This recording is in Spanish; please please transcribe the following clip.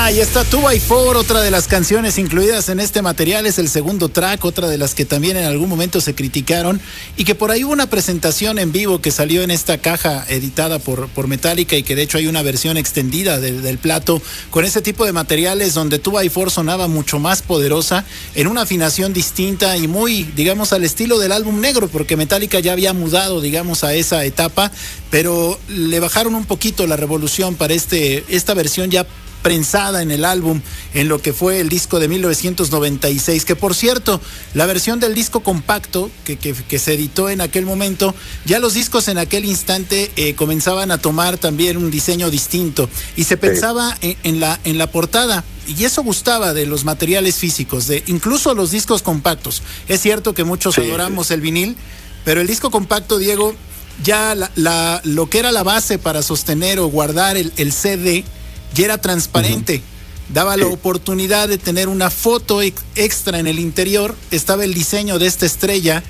Ahí está 2x4, otra de las canciones incluidas en este material, es el segundo track, otra de las que también en algún momento se criticaron y que por ahí hubo una presentación en vivo que salió en esta caja editada por Metallica y que de hecho hay una versión extendida del plato con ese tipo de materiales donde 2x4 sonaba mucho más poderosa, en una afinación distinta y muy, digamos, al estilo del álbum negro, porque Metallica ya había mudado, digamos, a esa etapa, pero le bajaron un poquito la revolución para esta versión ya prensada en el álbum, en lo que fue el disco de 1996, que por cierto, la versión del disco compacto que se editó en aquel momento, ya los discos en aquel instante comenzaban a tomar también un diseño distinto y se pensaba en la portada, y eso gustaba de los materiales físicos, de incluso los discos compactos. Es cierto que muchos adoramos el vinil, pero el disco compacto, Diego, ya lo que era la base para sostener o guardar el CD ya era transparente, daba la oportunidad de tener una foto extra en el interior, estaba el diseño de esta estrella